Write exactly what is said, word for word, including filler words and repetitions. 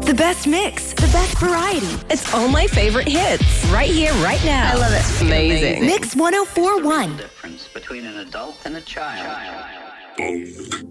The best mix, the best variety. It's all my favorite hits, right here, right now. I love it. Amazing. Mix one oh four point one. Difference between an adult and a child.